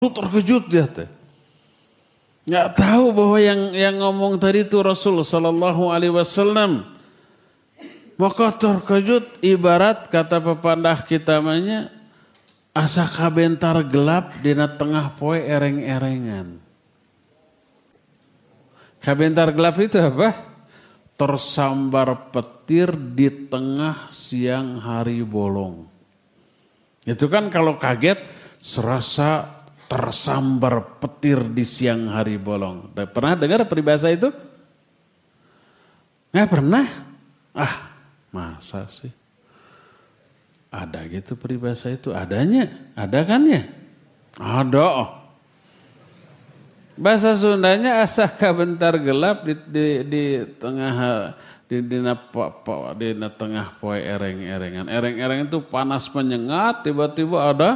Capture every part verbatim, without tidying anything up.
terkejut dia teh. Nggak tahu bahwa yang yang ngomong tadi itu Rasul sallallahu alaihi wasallam. Maka terkejut ibarat kata pepandah kita namanya asa kabentar gelap dina tengah poe ereng-erengan. Kabentar gelap itu apa? Tersambar petir di tengah siang hari bolong. Itu kan kalau kaget serasa tersambar petir di siang hari bolong. Pernah dengar peribahasa itu? Nggak pernah? Ah, masa sih? Ada gitu peribahasa itu? Adanya? Ada kan ya? Ada. Oh. Bahasa Sundanya asa kabentar gelap di, di, di tengah di, di, di, di tengah poe ereng-erengan. Ereng-ereng itu panas menyengat, tiba-tiba ada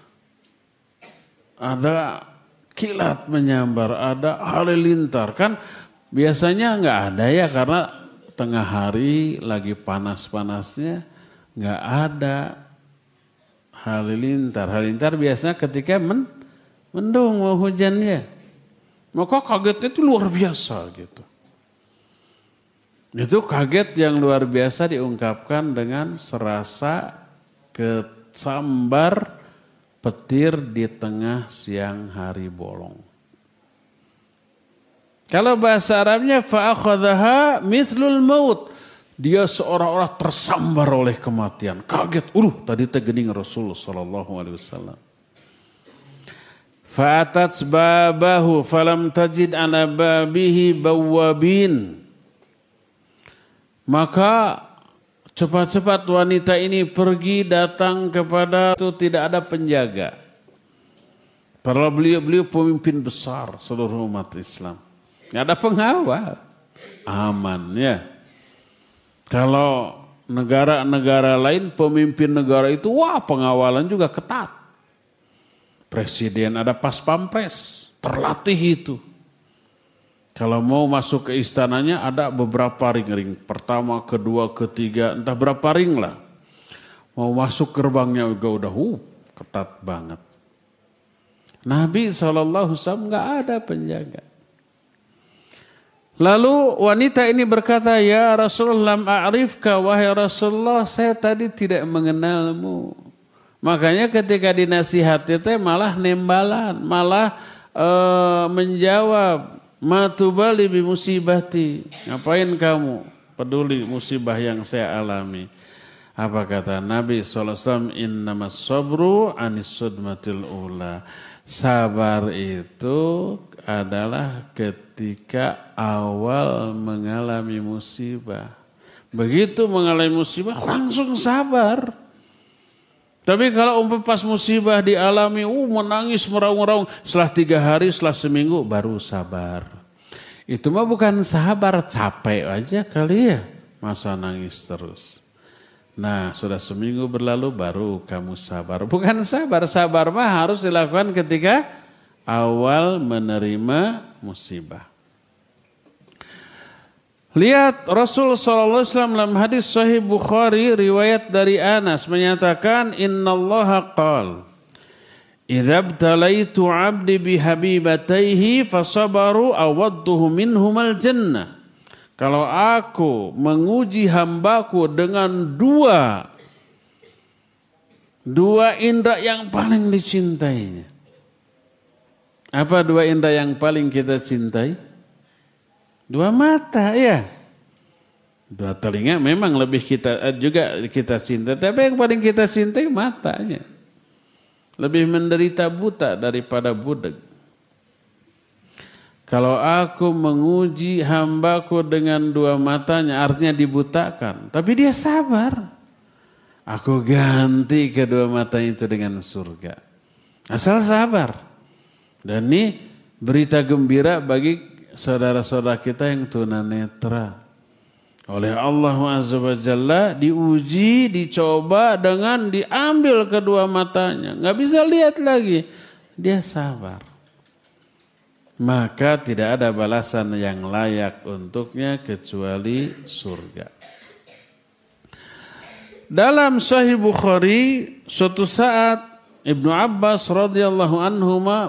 ada kilat menyambar, ada halilintar. Kan biasanya nggak ada ya karena tengah hari lagi panas-panasnya nggak ada halilintar. Halilintar biasanya ketika men, mendung mau hujan ya. Maka kagetnya itu luar biasa gitu. Itu kaget yang luar biasa diungkapkan dengan serasa kesambar petir di tengah siang hari bolong. Kalau bahasa Arabnya fa'akhadhaha mithlul maut. Dia seolah-olah tersambar oleh kematian. Kaget. Uh, tadi tegening Rasul sallallahu alaihi wasallam. Fa'atat babahu falam tajid ala babihi bawabin. Maka cepat-cepat wanita ini pergi datang kepada itu tidak ada penjaga. Para beliau-beliau pemimpin besar seluruh umat Islam. Tidak ada pengawal. Aman ya. Kalau negara-negara lain pemimpin negara itu wah pengawalan juga ketat. Presiden ada pas pampres, terlatih itu. Kalau mau masuk ke istananya ada beberapa ring-ring. Pertama, kedua, ketiga, entah berapa ring lah. Mau masuk gerbangnya juga udah uh, ketat banget. Nabi shallallahu alaihi wasallam gak ada penjaga. Lalu wanita ini berkata, ya Rasulullah lam a'rifka, wahai Rasulullah saya tadi tidak mengenalmu. Makanya ketika dinasihati teh malah nembalan, malah uh, menjawab. Matubali bi musibati. Ngapain kamu peduli musibah yang saya alami? Apa kata Nabi shallallahu alaihi wasallam? Innamas sabru anis sudmatil ula. Sabar itu adalah ketika awal mengalami musibah. Begitu mengalami musibah langsung sabar. Tapi kalau umpam pas musibah dialami, uh, menangis meraung-raung, setelah tiga hari, setelah seminggu baru sabar. Itu mah bukan sabar, capek aja kali ya, masa nangis terus. Nah sudah seminggu berlalu baru kamu sabar. Bukan sabar, sabar mah harus dilakukan ketika awal menerima musibah. Lihat Rasul sallallahu alaihi wasallam dalam hadis Sahih Bukhari riwayat dari Anas menyatakan innallaha qala idza btalaitu 'abdi bihabibataihi fasabaru awadduhu minhumal jannah. Kalau aku menguji hambaku dengan dua dua indera yang paling dicintainya. Apa dua indera yang paling kita cintai? Dua mata ya. Dua telinga memang lebih kita juga kita cinta. Tapi yang paling kita cintai matanya. Lebih menderita buta daripada budak. Kalau aku menguji hambaku dengan dua matanya artinya dibutakan. Tapi dia sabar. Aku ganti kedua matanya itu dengan surga. Asal sabar. Dan ini berita gembira bagi saudara-saudara kita yang tunanetra. Oleh Allah Azza wa Jalla diuji, dicoba dengan diambil kedua matanya. Nggak bisa lihat lagi. Dia sabar. Maka tidak ada balasan yang layak untuknya kecuali surga. Dalam Sahih Bukhari suatu saat Ibnu Abbas radhiyallahu anhuma